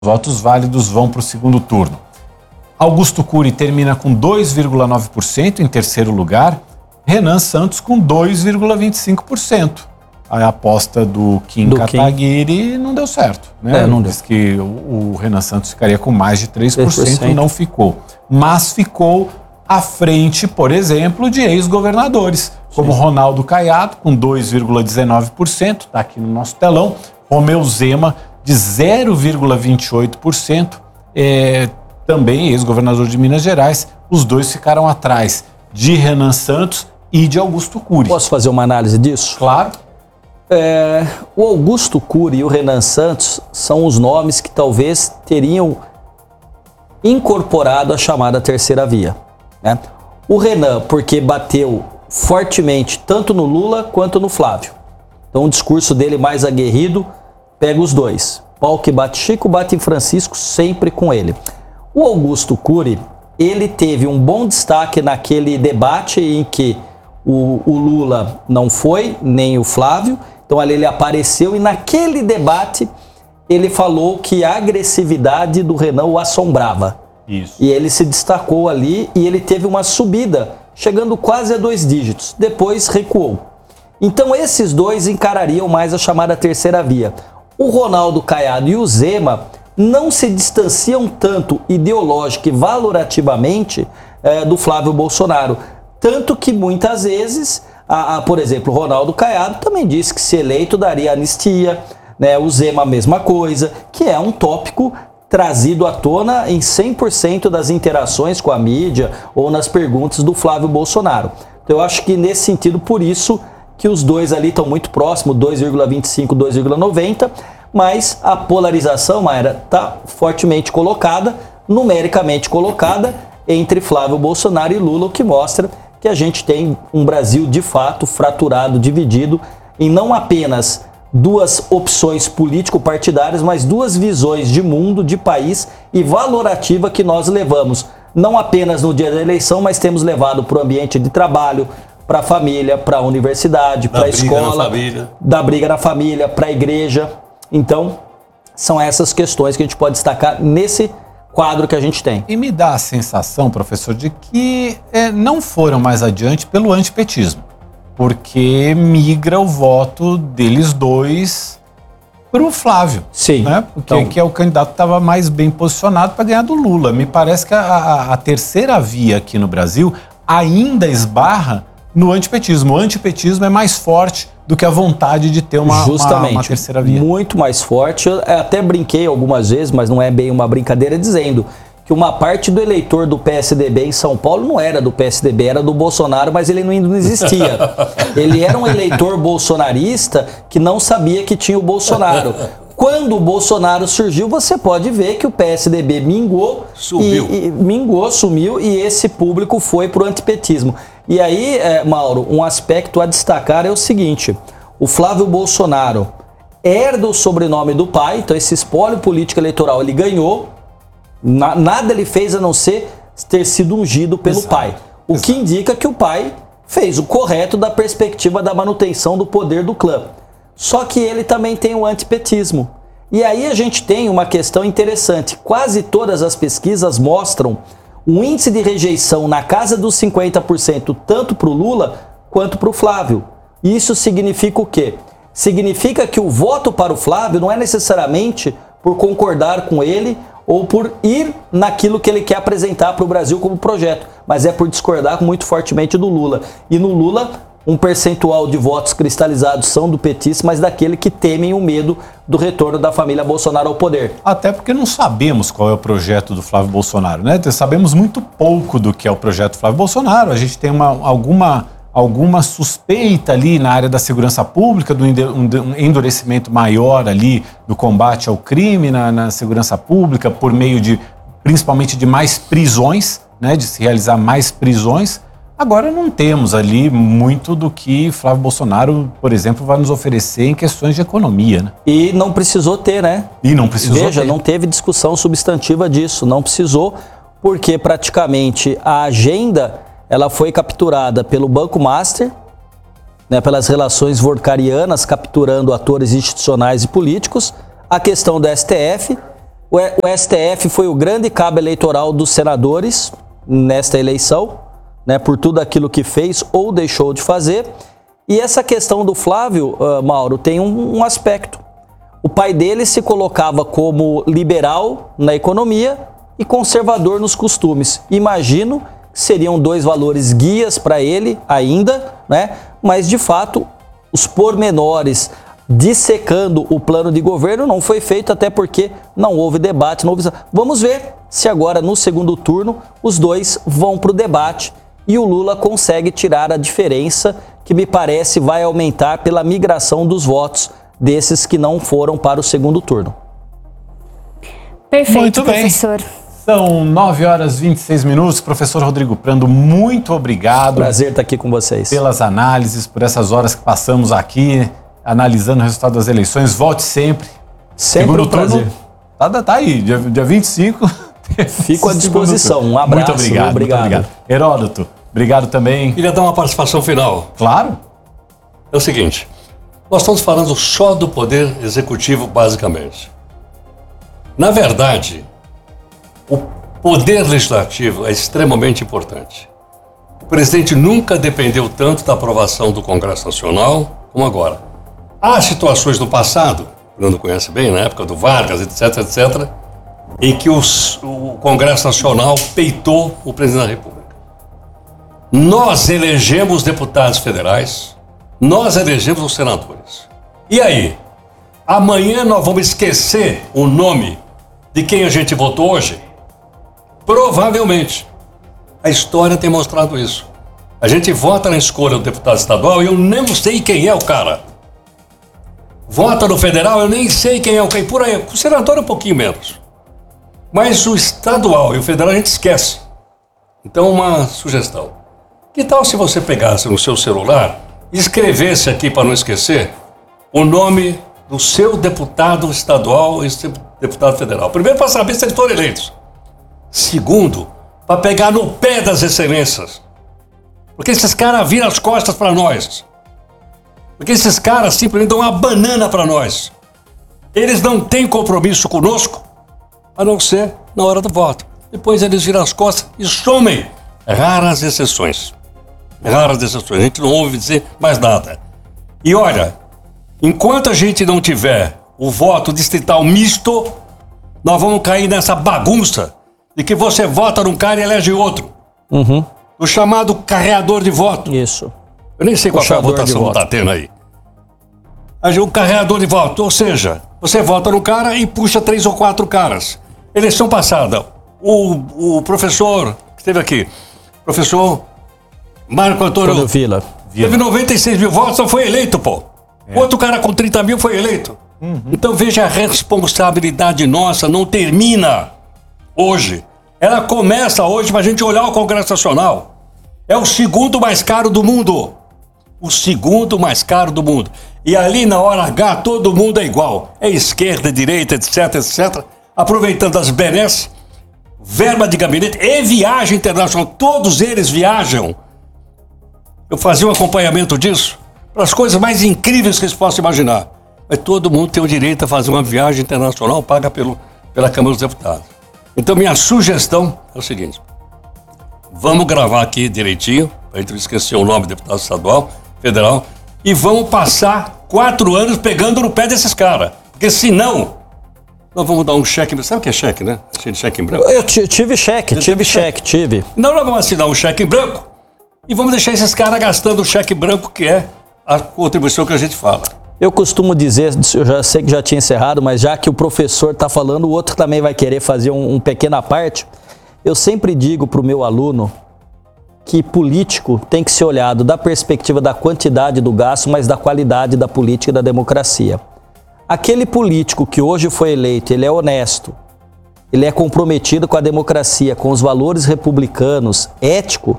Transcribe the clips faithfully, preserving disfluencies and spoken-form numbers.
votos válidos vão para o segundo turno. Augusto Cury termina com dois vírgula nove por cento em terceiro lugar, Renan Santos com dois vírgula vinte e cinco por cento. A aposta do Kim do Kataguiri Kim. não deu certo, né? É, não Diz deu. que o, o Renan Santos ficaria com mais de três por cento, três por cento. Não ficou. Mas ficou à frente, por exemplo, de ex-governadores, como Ronaldo Caiado, com dois vírgula dezenove por cento, está aqui no nosso telão, Romeu Zema, de zero vírgula vinte e oito por cento, é, também ex-governador de Minas Gerais. Os dois ficaram atrás de Renan Santos e de Augusto Cury. Posso fazer uma análise disso? Claro. É, o Augusto Cury e o Renan Santos são os nomes que talvez teriam incorporado a chamada terceira via, né? O Renan, porque bateu fortemente tanto no Lula quanto no Flávio. Então o discurso dele mais aguerrido pega os dois. Pau que bate Chico, bate em Francisco, sempre com ele. O Augusto Cury, ele teve um bom destaque naquele debate em que o, o Lula não foi, nem o Flávio. Então ali ele apareceu e naquele debate ele falou que a agressividade do Renan o assombrava. Isso. E ele se destacou ali e ele teve uma subida, chegando quase a dois dígitos. Depois recuou. Então esses dois encarariam mais a chamada terceira via. O Ronaldo Caiado e o Zema não se distanciam tanto ideológica e valorativamente é, do Flávio Bolsonaro. Tanto que muitas vezes, a, a, por exemplo, o Ronaldo Caiado também disse que se eleito daria anistia, né? O Zema a mesma coisa, que é um tópico trazido à tona em cem por cento das interações com a mídia ou nas perguntas do Flávio Bolsonaro. Então eu acho que nesse sentido, por isso que os dois ali estão muito próximos, dois vírgula vinte e cinco, dois vírgula noventa, mas a polarização, Mayra, está fortemente colocada, numericamente colocada, entre Flávio Bolsonaro e Lula, o que mostra que a gente tem um Brasil de fato fraturado, dividido em não apenas duas opções político-partidárias, mas duas visões de mundo, de país e valorativa que nós levamos, não apenas no dia da eleição, mas temos levado para o ambiente de trabalho, para a família, para a universidade, para a escola, da briga na família, para a igreja. Então, são essas questões que a gente pode destacar nesse quadro que a gente tem. E me dá a sensação, professor, de que é, não foram mais adiante pelo antipetismo, porque migra o voto deles dois para o Flávio. Sim. Né? Porque então... que é o candidato que estava mais bem posicionado para ganhar do Lula. Me parece que a, a, a terceira via aqui no Brasil ainda esbarra no antipetismo. O antipetismo é mais forte do que a vontade de ter uma, Justamente, uma, uma terceira via. Muito mais forte. Eu até brinquei algumas vezes, mas não é bem uma brincadeira, dizendo que uma parte do eleitor do P S D B em São Paulo não era do P S D B, era do Bolsonaro, mas ele não existia. Ele era um eleitor bolsonarista que não sabia que tinha o Bolsonaro. Quando o Bolsonaro surgiu, você pode ver que o P S D B mingou, sumiu. E, e, mingou, sumiu, e esse público foi para o antipetismo. E aí, é, Mauro, um aspecto a destacar é o seguinte: o Flávio Bolsonaro herda o sobrenome do pai, então esse espólio político eleitoral ele ganhou, na, nada ele fez a não ser ter sido ungido pelo Exato. pai. O Exato. que indica que o pai fez o correto da perspectiva da manutenção do poder do clã. Só que ele também tem o antipetismo. E aí a gente tem uma questão interessante. Quase todas as pesquisas mostram um índice de rejeição na casa dos cinquenta por cento, tanto para o Lula quanto para o Flávio. Isso significa o quê? Significa que o voto para o Flávio não é necessariamente por concordar com ele ou por ir naquilo que ele quer apresentar para o Brasil como projeto, mas é por discordar muito fortemente do Lula. E no Lula, um percentual de votos cristalizados são do petista, mas daquele que temem o medo do retorno da família Bolsonaro ao poder. Até porque não sabemos qual é o projeto do Flávio Bolsonaro, né? Sabemos muito pouco do que é o projeto do Flávio Bolsonaro. A gente tem uma, alguma, alguma suspeita ali na área da segurança pública, do um endurecimento maior ali do combate ao crime na, na segurança pública, por meio de, principalmente de mais prisões, né? De se realizar mais prisões. Agora não temos ali muito do que Flávio Bolsonaro, por exemplo, vai nos oferecer em questões de economia, né? E não precisou ter, né? E não precisou Veja, ter. não teve discussão substantiva disso, não precisou, porque praticamente a agenda ela foi capturada pelo Banco Master, né, pelas relações vorkarianas, capturando atores institucionais e políticos, a questão do S T F, O S T F foi o grande cabo eleitoral dos senadores nesta eleição, né, por tudo aquilo que fez ou deixou de fazer. E essa questão do Flávio, uh, Mauro, tem um, um aspecto. O pai dele se colocava como liberal na economia e conservador nos costumes. Imagino que seriam dois valores guias para ele ainda, né? Mas de fato, os pormenores dissecando o plano de governo não foi feito, até porque não houve debate, não houve... Vamos ver se agora no segundo turno os dois vão para o debate e o Lula consegue tirar a diferença que me parece vai aumentar pela migração dos votos desses que não foram para o segundo turno. Perfeito, muito bem. professor. São nove horas e vinte e seis minutos. Professor Rodrigo Prando, muito obrigado. Prazer estar aqui com vocês. Pelas análises, por essas horas que passamos aqui, analisando o resultado das eleições. Volte sempre. Sempre segundo um prazer. turno, tá, tá aí, dia, dia vinte e cinco. Fico à disposição. Um abraço. Muito obrigado, obrigado. muito obrigado. Heródoto, obrigado também. Queria dar uma participação final. Claro. É o seguinte, nós estamos falando só do poder executivo, basicamente. Na verdade, o poder legislativo é extremamente importante. O presidente nunca dependeu tanto da aprovação do Congresso Nacional como agora. Há situações no passado, o Bruno conhece bem, na época do Vargas, etc, etcétera, em que os, o Congresso Nacional peitou o presidente da República. Nós elegemos deputados federais, nós elegemos os senadores. E aí? Amanhã nós vamos esquecer o nome de quem a gente votou hoje? Provavelmente. A história tem mostrado isso. A gente vota na escolha do deputado estadual e eu nem sei quem é o cara. Vota no federal, eu nem sei quem é o cara. Por aí, o senador é um pouquinho menos. Mas o estadual e o federal a gente esquece. Então, uma sugestão. Que tal se você pegasse no seu celular e escrevesse aqui, para não esquecer, o nome do seu deputado estadual e seu deputado federal? Primeiro, para saber se eles foram eleitos. Segundo, para pegar no pé das excelências. Porque esses caras viram as costas para nós. Porque esses caras simplesmente dão uma banana para nós. Eles não têm compromisso conosco, a não ser na hora do voto. Depois eles viram as costas e somem. Raras exceções. Raras exceções. A gente não ouve dizer mais nada. E olha, enquanto a gente não tiver o voto distrital misto, nós vamos cair nessa bagunça de que você vota num cara e elege outro. Uhum. O chamado carreador de voto. Isso. Eu nem sei qual é a votação que está tendo aí. O carreador de voto, ou seja, você vota no cara e puxa três ou quatro caras. Eleição passada, o, o professor que esteve aqui, professor Marco Antônio Vila. Teve noventa e seis mil votos, só foi eleito, pô. É. Outro cara com trinta mil foi eleito. Uhum. Então veja, a responsabilidade nossa não termina hoje. Ela começa hoje pra gente olhar o Congresso Nacional. É o segundo mais caro do mundo. O segundo mais caro do mundo. E ali na hora H todo mundo é igual. É esquerda, direita, etc, etcétera. Aproveitando as benesses, verba de gabinete e viagem internacional. Todos eles viajam. Eu fazia um acompanhamento disso para as coisas mais incríveis que vocês possam imaginar. Mas todo mundo tem o direito a fazer uma viagem internacional paga pelo, pela Câmara dos Deputados. Então minha sugestão é o seguinte. Vamos gravar aqui direitinho, para a gente não esquecer o nome do deputado estadual, federal, e vamos passar quatro anos pegando no pé desses caras. Porque senão, nós vamos dar um cheque. Sabe o que é cheque, né? Cheque em branco. Eu tive cheque, tive cheque, tive. Não, nós vamos assinar um cheque em branco e vamos deixar esses caras gastando o cheque branco, que é a contribuição que a gente fala. Eu costumo dizer, eu já sei que já tinha encerrado, mas já que o professor está falando, o outro também vai querer fazer um, um pequena parte. Eu sempre digo para o meu aluno que político tem que ser olhado da perspectiva da quantidade do gasto, mas da qualidade da política e da democracia. Aquele político que hoje foi eleito, ele é honesto, ele é comprometido com a democracia, com os valores republicanos, ético,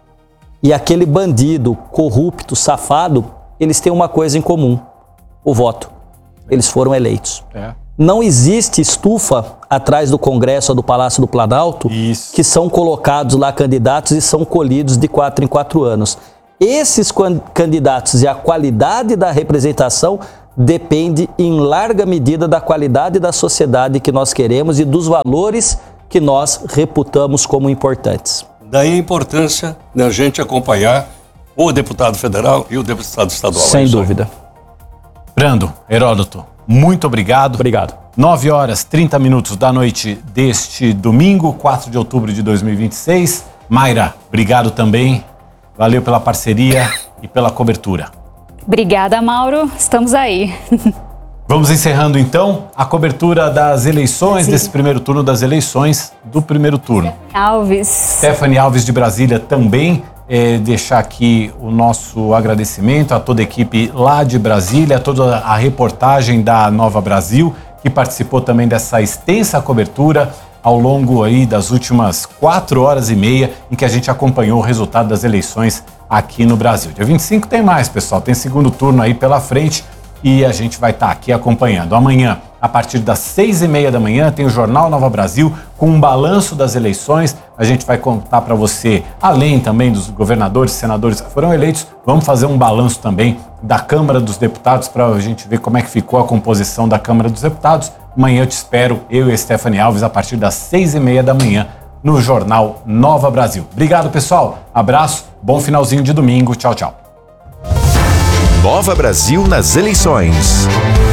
e aquele bandido, corrupto, safado, eles têm uma coisa em comum, o voto. Eles foram eleitos. É. Não existe estufa atrás do Congresso ou do Palácio do Planalto Isso. que são colocados lá candidatos e são colhidos de quatro em quatro anos. Esses candidatos e a qualidade da representação depende em larga medida da qualidade da sociedade que nós queremos e dos valores que nós reputamos como importantes. Daí a importância da gente acompanhar o deputado federal e o deputado estadual. Sem dúvida. Brando, Heródoto, muito obrigado. Obrigado. nove horas, trinta minutos da noite deste domingo, quatro de outubro de dois mil e vinte e seis. Mayra, obrigado também. Valeu pela parceria e pela cobertura. Obrigada, Mauro. Estamos aí. Vamos encerrando então a cobertura das eleições, Sim. desse primeiro turno das eleições do primeiro turno. Alves. Stephanie Alves de Brasília também. É, deixar aqui o nosso agradecimento a toda a equipe lá de Brasília, a toda a reportagem da Nova Brasil, que participou também dessa extensa cobertura ao longo aí das últimas quatro horas e meia em que a gente acompanhou o resultado das eleições aqui no Brasil. Dia vinte e cinco tem mais, pessoal, tem segundo turno aí pela frente e a gente vai estar aqui acompanhando. Amanhã, a partir das seis e meia da manhã, tem o Jornal Nova Brasil com um balanço das eleições. A gente vai contar para você, além também dos governadores e senadores que foram eleitos, vamos fazer um balanço também da Câmara dos Deputados para a gente ver como é que ficou a composição da Câmara dos Deputados. Amanhã eu te espero, eu e a Stephanie Alves, a partir das seis e meia da manhã no Jornal Nova Brasil. Obrigado, pessoal. Abraço, bom finalzinho de domingo. Tchau, tchau. Nova Brasil nas eleições.